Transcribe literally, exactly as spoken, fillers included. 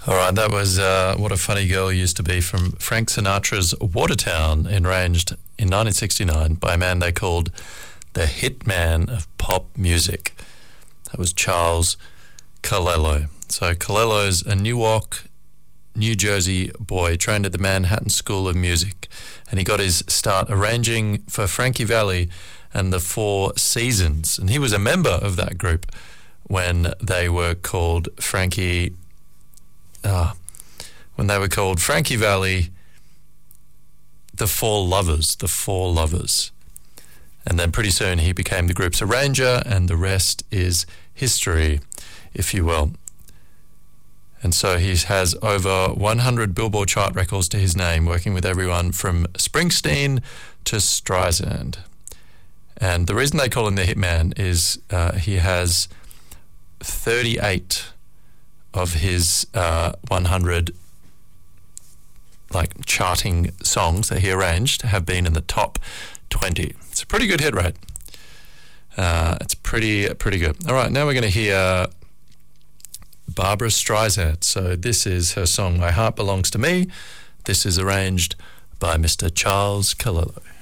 All right, that was uh, What a Funny Girl Used to Be from Frank Sinatra's Watertown, arranged in nineteen sixty-nine by a man they called the Hitman of Pop Music. That was Charles Calello. So Calello's a Newark, New Jersey boy trained at the Manhattan School of Music, and he got his start arranging for Frankie Valli and the Four Seasons, and he was a member of that group when they were called Frankie uh, when they were called Frankie Valli, the Four Lovers, the Four Lovers. And then pretty soon he became the group's arranger, and the rest is history, if you will. And so he has over one hundred Billboard chart records to his name, working with everyone from Springsteen to Streisand. And the reason they call him the Hitman is uh, he has thirty-eight of his uh, one hundred like charting songs that he arranged have been in the top twenty. It's a pretty good hit rate. Uh, it's pretty pretty good. All right, now we're going to hear Barbra Streisand. So this is her song, My Heart Belongs to Me. This is arranged by Mister Charles Calello.